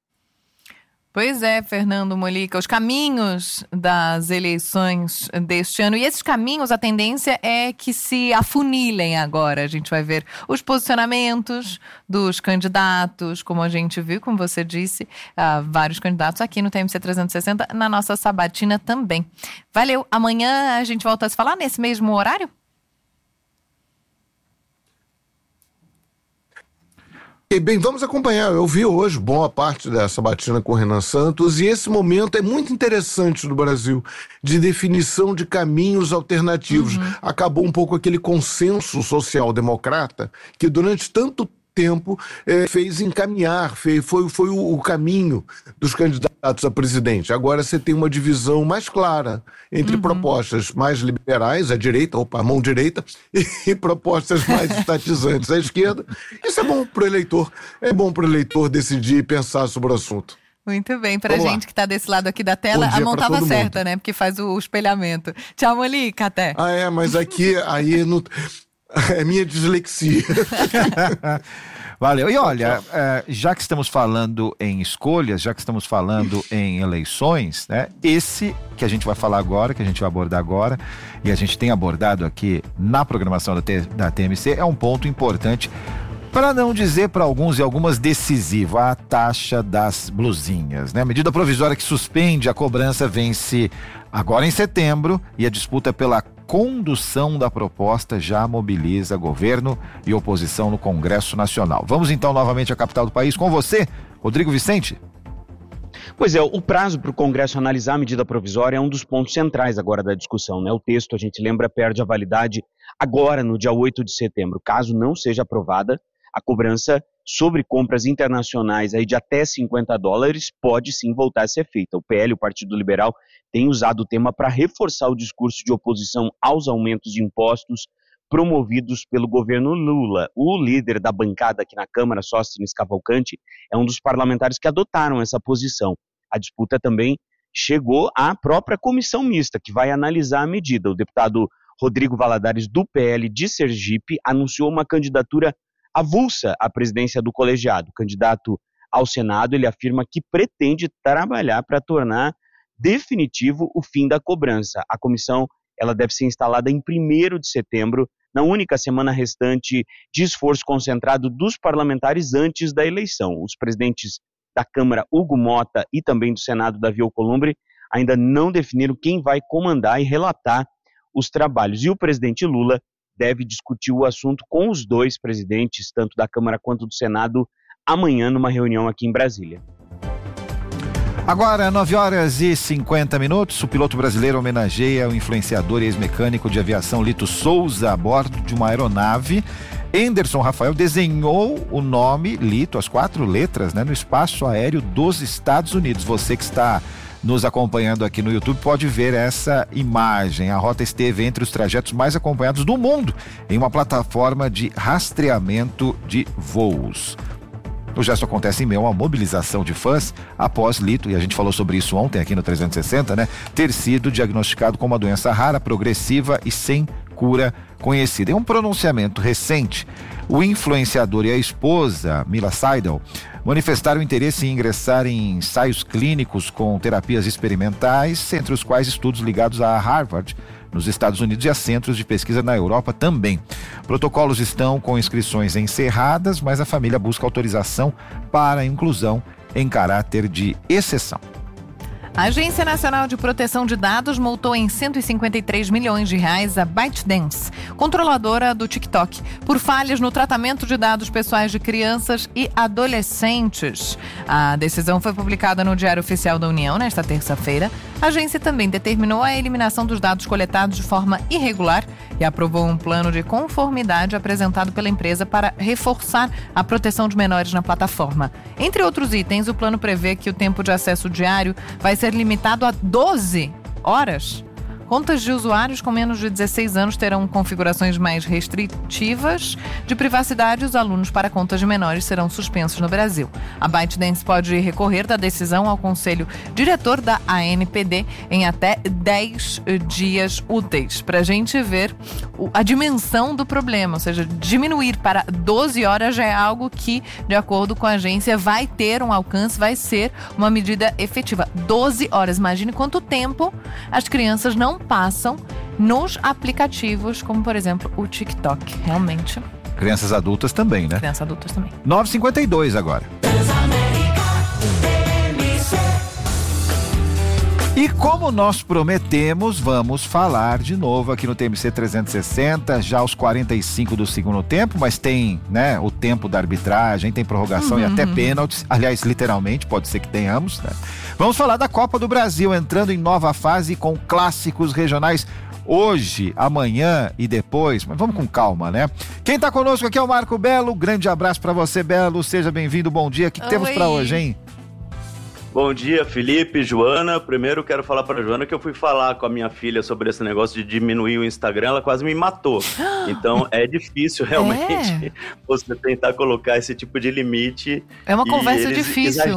Pois é, Fernando Molica, os caminhos das eleições deste ano, e esses caminhos, a tendência é que se afunilem agora. A gente vai ver os posicionamentos dos candidatos, como a gente viu, como você disse, vários candidatos aqui no TMC 360, na nossa sabatina também. Valeu, amanhã a gente volta a se falar nesse mesmo horário? Bem, vamos acompanhar. Eu vi hoje boa parte dessa sabatina com o Renan Santos e esse momento é muito interessante no Brasil, de definição de caminhos alternativos. Acabou um pouco aquele consenso social-democrata que durante tanto tempo fez encaminhar, foi o caminho dos candidatos a presidente. Agora você tem uma divisão mais clara entre propostas mais liberais, à direita, a mão direita, e propostas mais estatizantes à esquerda. Isso é bom para o eleitor, decidir e pensar sobre o assunto. Muito bem, pra gente que tá desse lado aqui da tela, a mão tava certa, mundo, né? Porque faz o espelhamento. Tchau, Molica, até. Mas aqui, aí não... É minha dislexia. Valeu. E olha, já que estamos falando em escolhas, já que estamos falando em eleições, né? Esse que a gente vai falar agora, que a gente vai abordar agora, e a gente tem abordado aqui na programação da TMC, é um ponto importante, para não dizer para alguns e algumas decisivo, a taxa das blusinhas, né? A medida provisória que suspende a cobrança vence agora em setembro e a disputa pela condução da proposta já mobiliza governo e oposição no Congresso Nacional. Vamos então novamente à capital do país com você, Rodrigo Vicente. Pois é, o prazo para o Congresso analisar a medida provisória é um dos pontos centrais agora da discussão, né? O texto, a gente lembra, perde a validade agora no dia 8 de setembro. Caso não seja aprovada, a cobrança sobre compras internacionais aí de até $50 pode sim voltar a ser feita. O PL, o Partido Liberal, tem usado o tema para reforçar o discurso de oposição aos aumentos de impostos promovidos pelo governo Lula. O líder da bancada aqui na Câmara, Sóstenes Cavalcante, é um dos parlamentares que adotaram essa posição. A disputa também chegou à própria comissão mista, que vai analisar a medida. O deputado Rodrigo Valadares, do PL de Sergipe, anunciou uma candidatura avulsa à presidência do colegiado. O candidato ao Senado, ele afirma que pretende trabalhar para tornar definitivo o fim da cobrança. A comissão, ela deve ser instalada em 1º de setembro, na única semana restante de esforço concentrado dos parlamentares antes da eleição. Os presidentes da Câmara, Hugo Mota, e também do Senado, Davi Alcolumbre, ainda não definiram quem vai comandar e relatar os trabalhos. E o presidente Lula deve discutir o assunto com os dois presidentes, tanto da Câmara quanto do Senado, amanhã numa reunião aqui em Brasília. Agora, 9h50, o piloto brasileiro homenageia o influenciador e ex-mecânico de aviação Lito Souza a bordo de uma aeronave. Anderson Rafael desenhou o nome Lito, as 4 letras, né, no espaço aéreo dos Estados Unidos. Você que está nos acompanhando aqui no YouTube pode ver essa imagem. A rota esteve entre os trajetos mais acompanhados do mundo em uma plataforma de rastreamento de voos. O gesto acontece em meio a uma mobilização de fãs após Lito, e a gente falou sobre isso ontem aqui no 360, né, ter sido diagnosticado com uma doença rara, progressiva e sem cura conhecida. Em um pronunciamento recente, o influenciador e a esposa, Mila Seidel, manifestaram interesse em ingressar em ensaios clínicos com terapias experimentais, entre os quais estudos ligados a Harvard, nos Estados Unidos, e a centros de pesquisa na Europa também. Protocolos estão com inscrições encerradas, mas a família busca autorização para a inclusão em caráter de exceção. A Agência Nacional de Proteção de Dados multou em R$153 milhões a ByteDance, controladora do TikTok, por falhas no tratamento de dados pessoais de crianças e adolescentes. A decisão foi publicada no Diário Oficial da União nesta terça-feira. A agência também determinou a eliminação dos dados coletados de forma irregular e aprovou um plano de conformidade apresentado pela empresa para reforçar a proteção de menores na plataforma. Entre outros itens, o plano prevê que o tempo de acesso diário vai ser limitado a 12 horas. Contas de usuários com menos de 16 anos terão configurações mais restritivas de privacidade e os alunos para contas de menores serão suspensos no Brasil. A ByteDance pode recorrer da decisão ao Conselho Diretor da ANPD em até 10 dias úteis. Para a gente ver a dimensão do problema, ou seja, diminuir para 12 horas já é algo que, de acordo com a agência, vai ter um alcance, vai ser uma medida efetiva. 12 horas, imagine quanto tempo as crianças não passam nos aplicativos, como por exemplo o TikTok. Realmente. Crianças adultas também, né? Crianças adultas também. 9h52 agora. E como nós prometemos, vamos falar de novo aqui no TMC 360, já aos 45 do segundo tempo, mas tem, né, o tempo da arbitragem, tem prorrogação e até pênaltis, aliás, literalmente, pode ser que tenhamos, né? Vamos falar da Copa do Brasil, entrando em nova fase com clássicos regionais hoje, amanhã e depois, mas vamos com calma, né? Quem tá conosco aqui é o Marco Belo, grande abraço pra você, Belo, seja bem-vindo, bom dia, o que temos pra hoje, hein? Bom dia, Felipe, Joana. Primeiro quero falar para a Joana que eu fui falar com a minha filha sobre esse negócio de diminuir o Instagram, ela quase me matou. Então é difícil realmente você tentar colocar esse tipo de limite. É uma conversa difícil.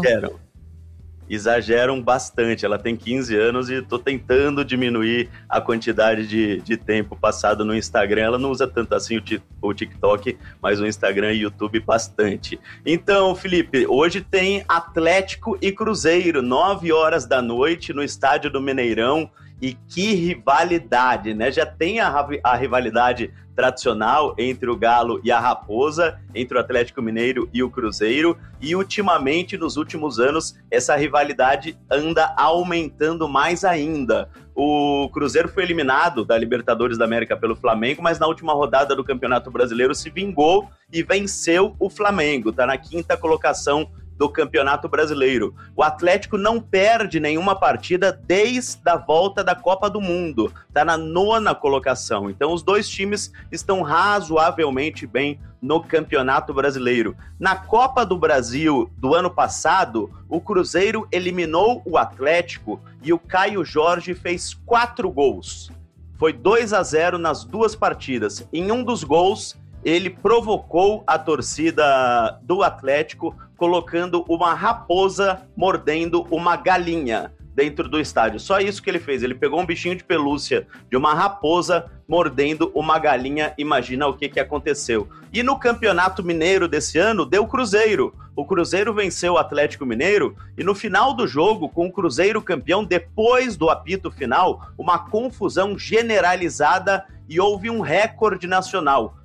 Exageram bastante. Ela tem 15 anos e estou tentando diminuir a quantidade de tempo passado no Instagram. Ela não usa tanto assim o TikTok, mas o Instagram e o YouTube bastante. Então, Felipe, hoje tem Atlético e Cruzeiro, 9 horas da noite no estádio do Mineirão. E que rivalidade, né? Já tem a rivalidade tradicional entre o Galo e a Raposa, entre o Atlético Mineiro e o Cruzeiro, e ultimamente, nos últimos anos, essa rivalidade anda aumentando mais ainda. O Cruzeiro foi eliminado da Libertadores da América pelo Flamengo, mas na última rodada do Campeonato Brasileiro se vingou e venceu o Flamengo, tá na 5ª colocação do Campeonato Brasileiro. O Atlético não perde nenhuma partida desde a volta da Copa do Mundo. Está na 9ª colocação. Então os dois times estão razoavelmente bem no Campeonato Brasileiro. Na Copa do Brasil do ano passado, o Cruzeiro eliminou o Atlético e o Caio Jorge fez 4 gols. Foi 2-0 nas 2 partidas. Em um dos gols, ele provocou a torcida do Atlético colocando uma raposa mordendo uma galinha dentro do estádio. Só isso que ele fez. Ele pegou um bichinho de pelúcia de uma raposa mordendo uma galinha. Imagina o que aconteceu. E no Campeonato Mineiro desse ano, deu Cruzeiro. O Cruzeiro venceu o Atlético Mineiro e no final do jogo, com o Cruzeiro campeão, depois do apito final, uma confusão generalizada e houve um recorde nacional.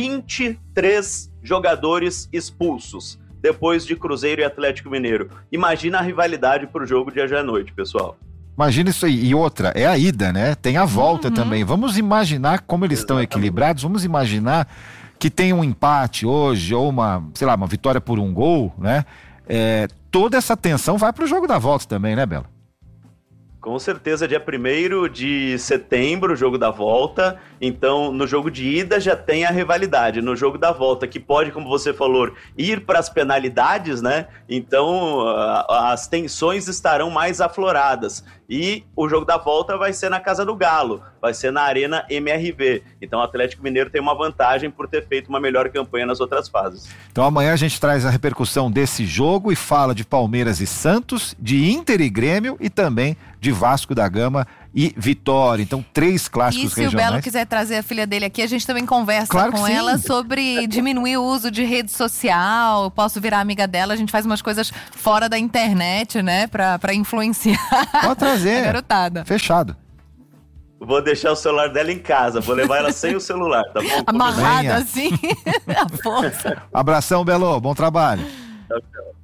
23 jogadores expulsos depois de Cruzeiro e Atlético Mineiro. Imagina a rivalidade pro jogo de hoje à noite, pessoal. Imagina isso aí. E outra, é a ida, né? Tem a volta também. Vamos imaginar como eles estão equilibrados, vamos imaginar que tem um empate hoje, ou uma vitória por um gol, né? toda essa tensão vai para o jogo da volta também, né, Bela? Com certeza, dia 1º de setembro, o jogo da volta. Então, no jogo de ida já tem a rivalidade. No jogo da volta, que pode, como você falou, ir para as penalidades, né? Então, as tensões estarão mais afloradas. E o jogo da volta vai ser na Casa do Galo, vai ser na Arena MRV. Então, o Atlético Mineiro tem uma vantagem por ter feito uma melhor campanha nas outras fases. Então, amanhã a gente traz a repercussão desse jogo e fala de Palmeiras e Santos, de Inter e Grêmio e também de Vasco da Gama e Vitória. Então, 3 clássicos regionais. E se o Belo quiser trazer a filha dele aqui, a gente também conversa com ela sobre diminuir o uso de rede social. Eu posso virar amiga dela, a gente faz umas coisas fora da internet, né? Pra influenciar. Pode trazer. A garotada. Fechado. Vou deixar o celular dela em casa, vou levar ela sem o celular, tá bom? Amarrado assim, a força. Abração, Belo, bom trabalho. Tchau, tchau.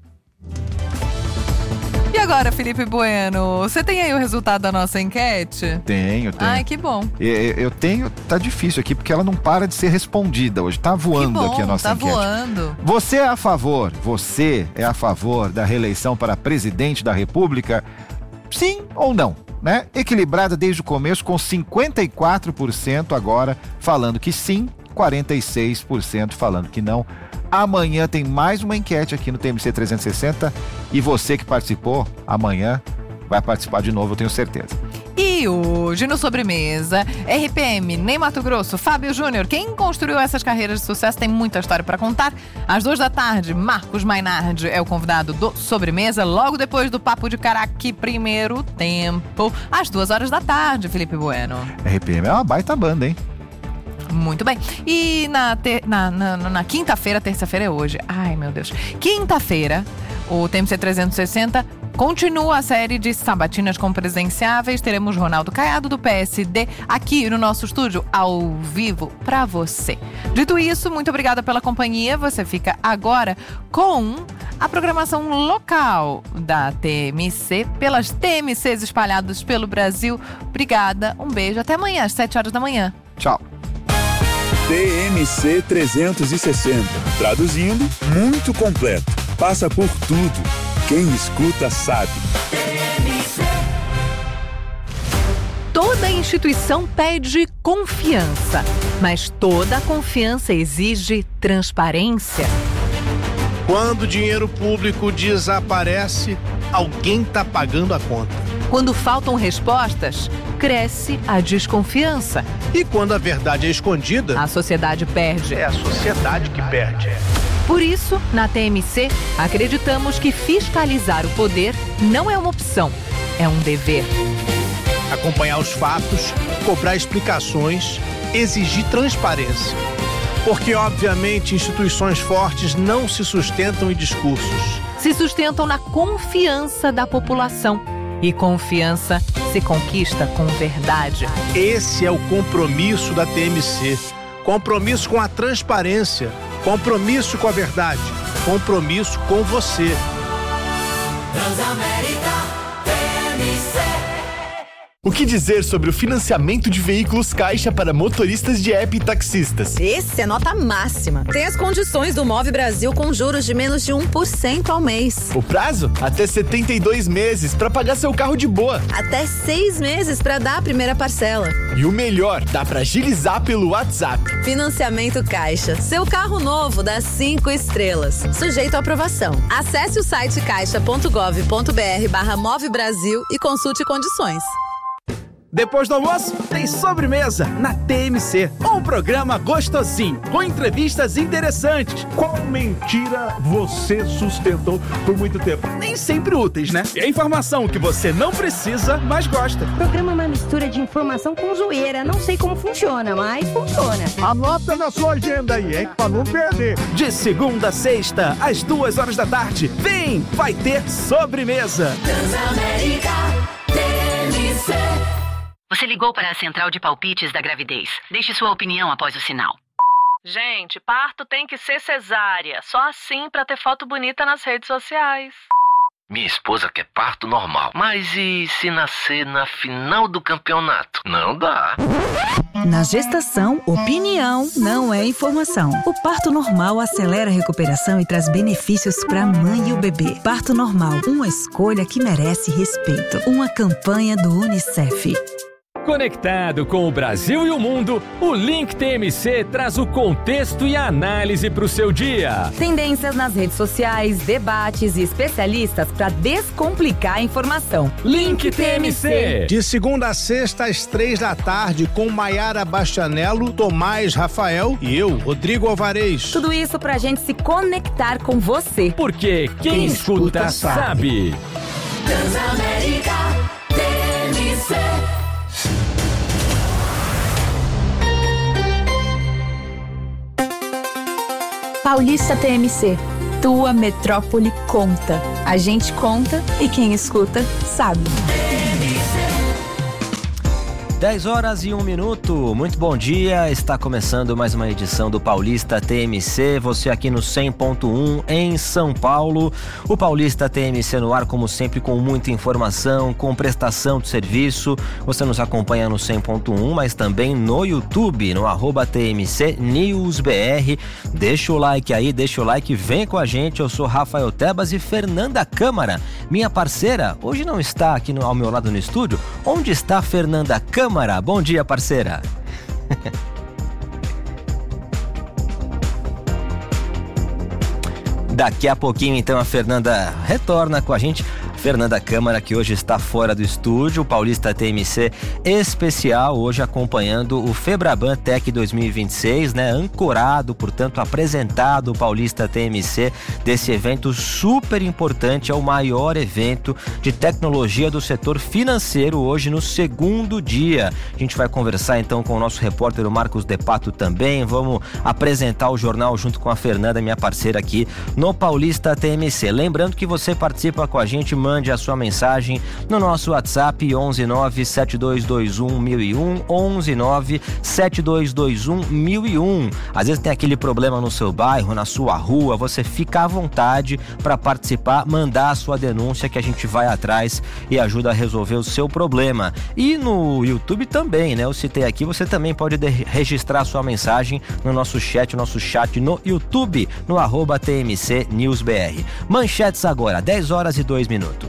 E agora, Felipe Bueno, você tem aí o resultado da nossa enquete? Tenho. Ai, que bom. Eu tenho, tá difícil aqui, porque ela não para de ser respondida hoje. Tá voando aqui a nossa enquete. Tá voando. Você é a favor da reeleição para presidente da República? Sim ou não? Né? Equilibrada desde o começo, com 54% agora falando que sim, 46% falando que não. Amanhã tem mais uma enquete aqui no TMC 360 e você que participou, amanhã vai participar de novo, eu tenho certeza. E hoje no Sobremesa, RPM, Ney Mato Grosso, Fábio Júnior, quem construiu essas carreiras de sucesso tem muita história para contar. Às 14h, Marcos Mainardi é o convidado do Sobremesa, logo depois do Papo de Caraque, primeiro tempo, às 14h, Felipe Bueno. RPM é uma baita banda, hein? Muito bem. E na quinta-feira, terça-feira é hoje. Ai, meu Deus. Quinta-feira, o TMC 360 continua a série de sabatinas com presidenciáveis. Teremos Ronaldo Caiado, do PSD, aqui no nosso estúdio, ao vivo, pra você. Dito isso, muito obrigada pela companhia. Você fica agora com a programação local da TMC, pelas TMCs espalhadas pelo Brasil. Obrigada, um beijo. Até amanhã, às 7h. Tchau. TMC 360. Traduzindo, muito completo. Passa por tudo. Quem escuta sabe. Toda instituição pede confiança, mas toda confiança exige transparência. Quando o dinheiro público desaparece, alguém está pagando a conta. Quando faltam respostas, cresce a desconfiança. E quando a verdade é escondida, a sociedade perde. É a sociedade que perde. Por isso, na TMC, acreditamos que fiscalizar o poder não é uma opção, é um dever. Acompanhar os fatos, cobrar explicações, exigir transparência. Porque, obviamente, instituições fortes não se sustentam em discursos. Se sustentam na confiança da população. E confiança se conquista com verdade. Esse é o compromisso da TMC. Compromisso com a transparência. Compromisso com a verdade. Compromisso com você. Transamérica TMC. O que dizer sobre o financiamento de veículos Caixa para motoristas de app e taxistas? Esse é nota máxima. Tem as condições do Move Brasil com juros de menos de 1% ao mês. O prazo? Até 72 meses para pagar seu carro de boa. Até 6 meses para dar a primeira parcela. E o melhor, dá para agilizar pelo WhatsApp. Financiamento Caixa. Seu carro novo dá 5 estrelas. Sujeito à aprovação. Acesse o site caixa.gov.br/Move Brasil e consulte condições. Depois do almoço, tem Sobremesa na TMC. Um programa gostosinho, com entrevistas interessantes. Qual mentira você sustentou por muito tempo? Nem sempre úteis, né? E a informação que você não precisa, mas gosta. O programa é uma mistura de informação com zoeira. Não sei como funciona, mas funciona. Anota na sua agenda aí, hein? Pra não perder. De segunda a sexta, às 14h. Vem, vai ter Sobremesa. Transamérica TMC. Você ligou para a central de palpites da gravidez. Deixe sua opinião após o sinal. Gente, parto tem que ser cesárea. Só assim para ter foto bonita nas redes sociais. Minha esposa quer parto normal. Mas e se nascer na final do campeonato? Não dá. Na gestação, opinião não é informação. O parto normal acelera a recuperação e traz benefícios para a mãe e o bebê. Parto normal, uma escolha que merece respeito. Uma campanha do UNICEF. Conectado com o Brasil e o mundo, o Link TMC traz o contexto e a análise para o seu dia. Tendências nas redes sociais, debates e especialistas para descomplicar a informação. Link TMC. De segunda a sexta, às 3h, com Maiara Bastianello, Tomás Rafael e eu, Rodrigo Alvarez. Tudo isso para a gente se conectar com você. Porque quem escuta sabe. Transamérica TMC. Paulista TMC, tua metrópole conta. A gente conta e quem escuta sabe. 10h01. Muito bom dia, está começando mais uma edição do Paulista TMC, você aqui no 100.1 em São Paulo. O Paulista TMC no ar, como sempre, com muita informação, com prestação de serviço. Você nos acompanha no 100.1, mas também no YouTube, no @TMCNewsBR. Deixa o like aí, deixa o like, vem com a gente. Eu sou Rafael Tebas e Fernanda Câmara, minha parceira, hoje não está aqui ao meu lado no estúdio. Onde está Fernanda Câmara? Bom dia, parceira. Daqui a pouquinho, então, a Fernanda retorna com a gente. Fernanda Câmara, que hoje está fora do estúdio, o Paulista TMC especial, hoje acompanhando o Febraban Tech 2026, né? Ancorado, portanto, apresentado o Paulista TMC desse evento super importante, é o maior evento de tecnologia do setor financeiro hoje no segundo dia. A gente vai conversar então com o nosso repórter, o Marcos De Pato também, vamos apresentar o jornal junto com a Fernanda, minha parceira aqui no Paulista TMC. Lembrando que você participa com a gente, mande a sua mensagem no nosso WhatsApp 11972211001, 11972211001. Às vezes tem aquele problema no seu bairro, na sua rua, você fica à vontade para participar, mandar a sua denúncia que a gente vai atrás e ajuda a resolver o seu problema. E no YouTube também, né? Eu citei aqui, você também pode registrar a sua mensagem no nosso chat no YouTube, no @TMCNewsBR. Manchetes agora, 10h02.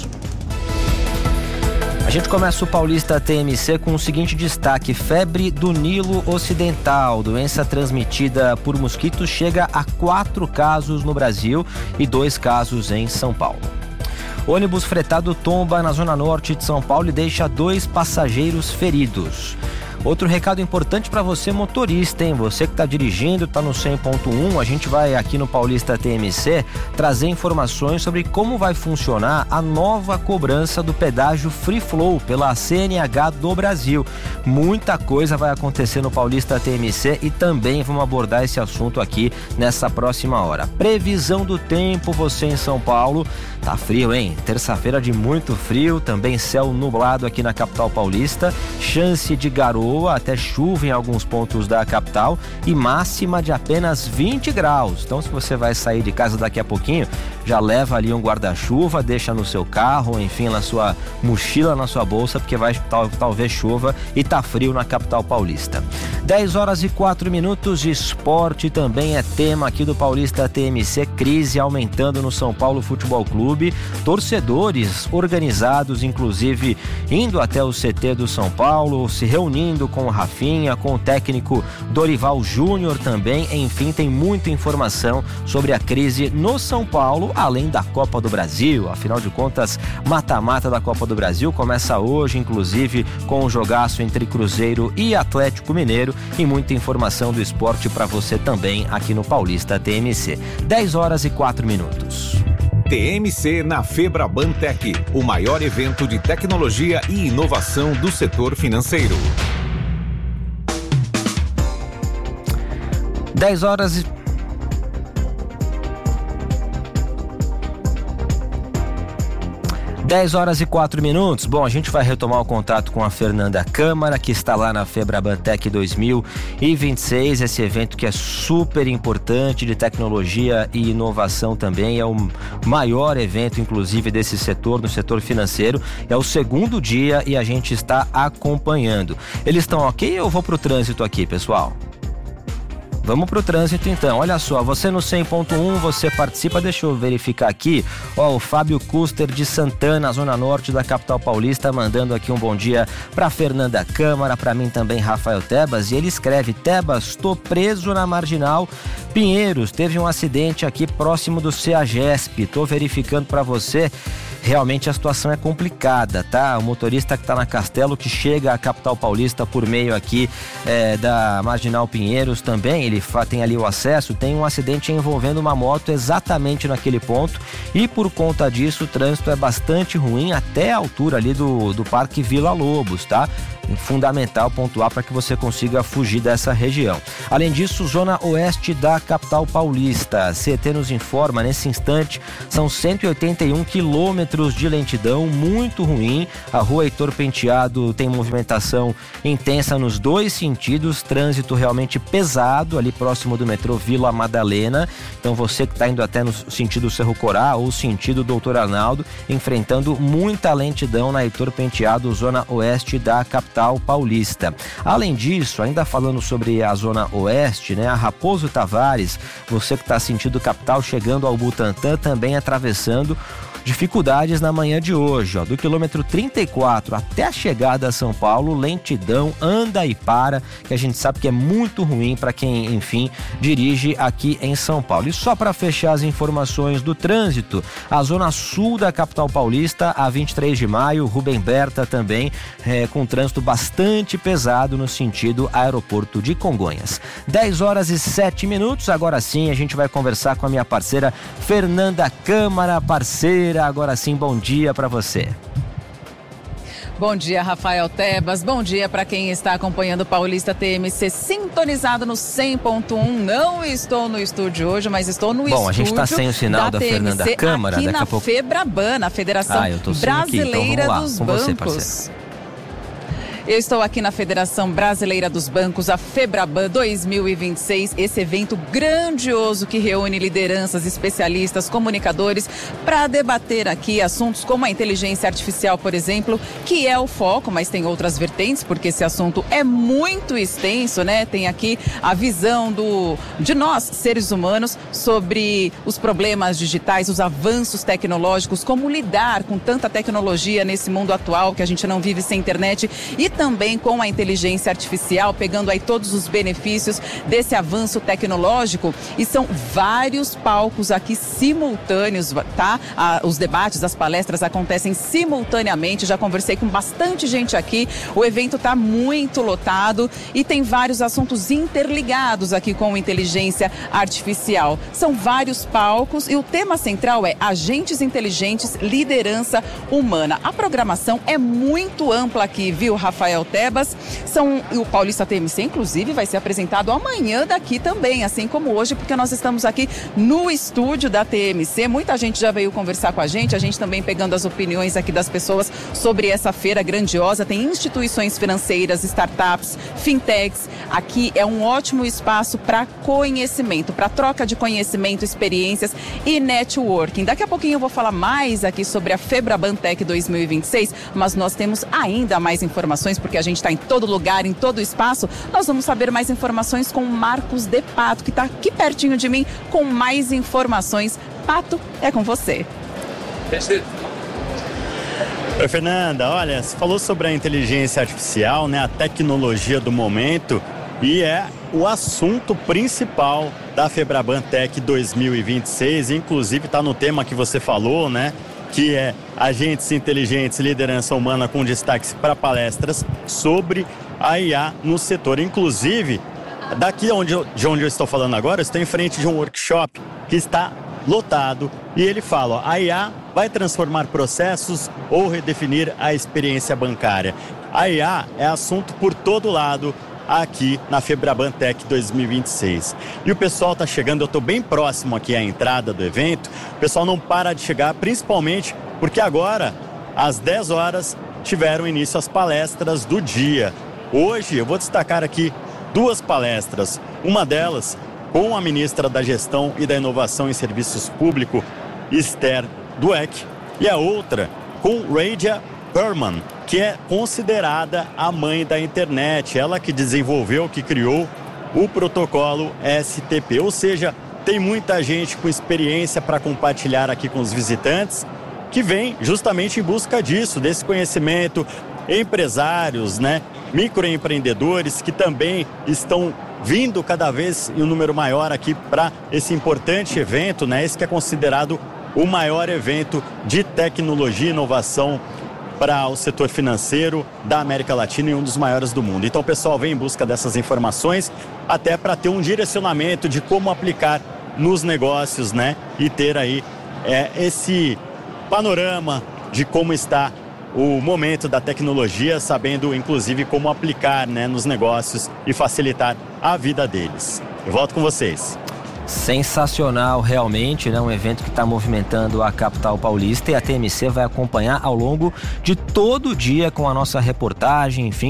A gente começa o Paulista TMC com o seguinte destaque: febre do Nilo Ocidental, doença transmitida por mosquitos, chega a 4 casos no Brasil e 2 casos em São Paulo. Ônibus fretado tomba na zona norte de São Paulo e deixa 2 passageiros feridos. Outro recado importante para você, motorista, hein? Você que está dirigindo, está no 100.1, a gente vai aqui no Paulista TMC trazer informações sobre como vai funcionar a nova cobrança do pedágio Free Flow pela CNH do Brasil. Muita coisa vai acontecer no Paulista TMC e também vamos abordar esse assunto aqui nessa próxima hora. Previsão do tempo, você em São Paulo, tá frio, hein? Terça-feira de muito frio, também céu nublado aqui na capital paulista, chance de garoa, até chuva em alguns pontos da capital e máxima de apenas 20 graus. Então, se você vai sair de casa daqui a pouquinho, já leva ali um guarda-chuva, deixa no seu carro, enfim, na sua mochila, na sua bolsa, porque vai talvez chova e tá frio na capital paulista. 10h04, esporte também é tema aqui do Paulista TMC, crise aumentando no São Paulo Futebol Clube, torcedores organizados, inclusive indo até o CT do São Paulo, se reunindo com o Rafinha, com o técnico Dorival Júnior também, enfim, tem muita informação sobre a crise no São Paulo, além da Copa do Brasil. Afinal de contas, mata-mata da Copa do Brasil começa hoje, inclusive com um jogaço entre Cruzeiro e Atlético Mineiro, e muita informação do esporte para você também aqui no Paulista TMC. 10h04. TMC na Febraban Tech, o maior evento de tecnologia e inovação do setor financeiro. 10h04. Bom, a gente vai retomar o contato com a Fernanda Câmara, que está lá na FebrabanTech 2026, esse evento que é super importante de tecnologia e inovação também, é o maior evento, inclusive, desse setor, no setor financeiro, é o segundo dia e a gente está acompanhando. Eles estão ok? Eu vou pro trânsito aqui, pessoal. Vamos pro trânsito então, olha só, você no 100.1, você participa, deixa eu verificar aqui, o Fábio Custer de Santana, zona norte da capital paulista, mandando aqui um bom dia pra Fernanda Câmara, pra mim também Rafael Tebas, e ele escreve: Tebas, tô preso na Marginal Pinheiros, teve um acidente aqui próximo do CEAGESP, tô verificando pra você. Realmente a situação é complicada, tá? O motorista que está na Castelo, que chega à capital paulista por meio aqui da Marginal Pinheiros também, ele tem ali o acesso, tem um acidente envolvendo uma moto exatamente naquele ponto e por conta disso o trânsito é bastante ruim até a altura ali do Parque Vila Lobos, tá? Fundamental pontuar para que você consiga fugir dessa região. Além disso, zona oeste da capital paulista, a CET nos informa, nesse instante, são 181 quilômetros de lentidão, muito ruim. A rua Heitor Penteado tem movimentação intensa nos dois sentidos, trânsito realmente pesado ali próximo do metrô Vila Madalena. Então você que está indo até no sentido Cerro Corá ou sentido Doutor Arnaldo, enfrentando muita lentidão na Heitor Penteado, zona oeste da capital paulista. Além disso, ainda falando sobre a zona oeste, né, a Raposo Tavares, você que está sentido capital chegando ao Butantã, também atravessando dificuldades na manhã de hoje, do quilômetro 34 até a chegada a São Paulo, lentidão, anda e para, que a gente sabe que é muito ruim para quem, enfim, dirige aqui em São Paulo. E só para fechar as informações do trânsito, a zona sul da capital paulista, a 23 de maio, Rubem Berta também, com trânsito bastante pesado no sentido aeroporto de Congonhas. 10h07, agora sim a gente vai conversar com a minha parceira Fernanda Câmara, parceira. Agora sim, bom dia para você. Bom dia, Rafael Tebas. Bom dia para quem está acompanhando o Paulista TMC sintonizado no 100.1. Não estou no estúdio hoje, mas estou no estúdio. Bom, a gente está sem o sinal da Fernanda Câmara. Aqui daqui na a pouco... Febraban, na Federação Brasileira dos Bancos. Eu estou aqui na Federação Brasileira dos Bancos, a Febraban 2026, esse evento grandioso que reúne lideranças, especialistas, comunicadores para debater aqui assuntos como a inteligência artificial, por exemplo, que é o foco, mas tem outras vertentes, porque esse assunto é muito extenso, né? Tem aqui a visão de nós, seres humanos, sobre os problemas digitais, os avanços tecnológicos, como lidar com tanta tecnologia nesse mundo atual que a gente não vive sem internet e também com a inteligência artificial, pegando aí todos os benefícios desse avanço tecnológico. E são vários palcos aqui simultâneos, tá? Os debates, as palestras acontecem simultaneamente. Já conversei com bastante gente aqui. O evento está muito lotado e tem vários assuntos interligados aqui com inteligência artificial. São vários palcos e o tema central é agentes inteligentes, liderança humana. A programação é muito ampla aqui, viu, Rafael Tebas? O Paulista TMC, inclusive, vai ser apresentado amanhã daqui também, assim como hoje, porque nós estamos aqui no estúdio da TMC. Muita gente já veio conversar com a gente também pegando as opiniões aqui das pessoas sobre essa feira grandiosa. Tem instituições financeiras, startups, fintechs. Aqui é um ótimo espaço para conhecimento, para troca de conhecimento, experiências e networking. Daqui a pouquinho eu vou falar mais aqui sobre a FebrabanTech 2026, mas nós temos ainda mais informações, porque a gente está em todo lugar, em todo espaço. Nós vamos saber mais informações com o Marcos de Pato, que está aqui pertinho de mim, com mais informações. Pato, é com você. Oi, Fernanda. Olha, você falou sobre a inteligência artificial, né, a tecnologia do momento, e é o assunto principal da FebrabanTech 2026, inclusive está no tema que você falou, né, que é agentes inteligentes, liderança humana, com destaques para palestras sobre a IA no setor. Inclusive, daqui de onde eu estou falando agora, eu estou em frente de um workshop que está lotado e ele fala, a IA vai transformar processos ou redefinir a experiência bancária. A IA é assunto por todo lado aqui na FebrabanTech 2026. E o pessoal está chegando, eu estou bem próximo aqui à entrada do evento, o pessoal não para de chegar, principalmente porque agora às 10 horas, tiveram início as palestras do dia. Hoje eu vou destacar aqui 2 palestras. Uma delas com a ministra da Gestão e da Inovação em Serviços Públicos, Esther Dweck, e a outra com Radia Perman, que é considerada a mãe da internet. Ela que desenvolveu, que criou o protocolo STP. Ou seja, tem muita gente com experiência para compartilhar aqui com os visitantes, que vem justamente em busca disso, desse conhecimento, empresários, né, microempreendedores que também estão vindo cada vez em um número maior aqui para esse importante evento, né, esse que é considerado o maior evento de tecnologia e inovação para o setor financeiro da América Latina e um dos maiores do mundo. Então o pessoal vem em busca dessas informações até para ter um direcionamento de como aplicar nos negócios, né, e ter aí esse panorama de como está o momento da tecnologia, sabendo inclusive como aplicar, né, nos negócios e facilitar a vida deles. Eu volto com vocês. Sensacional, realmente, né? Um evento que está movimentando a capital paulista, e a TMC vai acompanhar ao longo de todo o dia com a nossa reportagem, enfim.